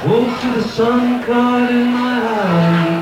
Woke to the sun caught in my eye.